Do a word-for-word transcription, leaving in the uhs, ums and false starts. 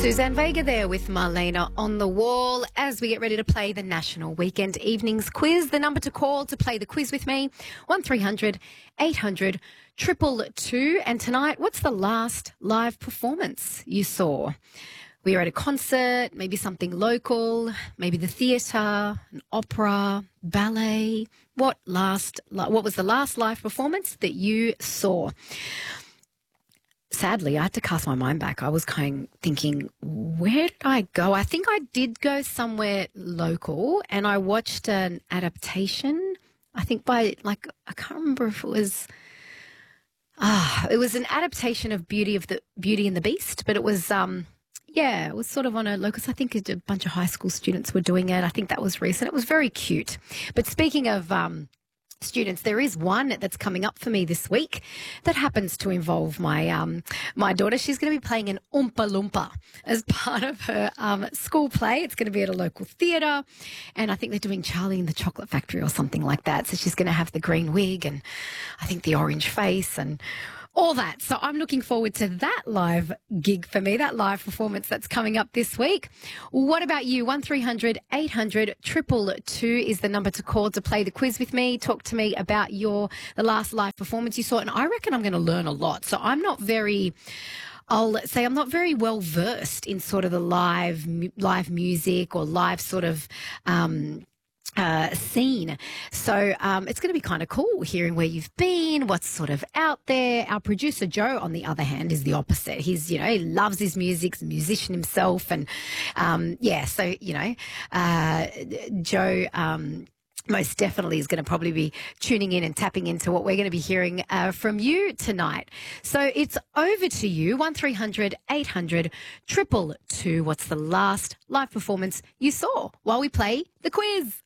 Suzanne Vega there with Marlena on the wall as we get ready to play the National Weekend Evenings Quiz. The number to call to play the quiz with me, one three hundred eight hundred two two two. And tonight, what's the last live performance you saw? We were at a concert, maybe something local, maybe the theatre, an opera, ballet. What last? What was the last live performance that you saw? Sadly, I had to cast my mind back. I was kind of thinking, where did I go? I think I did go somewhere local and I watched an adaptation, I think by, like, I can't remember if it was, ah, it was an adaptation of Beauty of the Beauty and the Beast, but it was, um, yeah, it was sort of on a local, I think a bunch of high school students were doing it. I think that was recent. It was very cute. But speaking of, um, students, there is one that's coming up for me this week that happens to involve my um, my daughter. She's going to be playing an Oompa Loompa as part of her um, school play. It's going to be at a local theatre, and I think they're doing Charlie and the Chocolate Factory or something like that. So she's going to have the green wig and I think the orange face and all that. So I'm looking forward to that live gig for me, that live performance that's coming up this week. What about you? one three hundred eight hundred two two two is the number to call to play the quiz with me. Talk to me about your the last live performance you saw, and I reckon I'm going to learn a lot. So I'm not very... I'll say I'm not very well versed in sort of the live live music or live sort of... Um, Uh, scene. So um, it's going to be kind of cool hearing where you've been, what's sort of out there. Our producer, Joe, on the other hand, is the opposite. He's, you know, he loves his music, he's a musician himself. And, um, yeah, so, you know, uh, Joe... Um, most definitely is going to probably be tuning in and tapping into what we're going to be hearing uh, from you tonight. So it's over to you, one three hundred eight hundred two two two. What's the last live performance you saw while we play the quiz?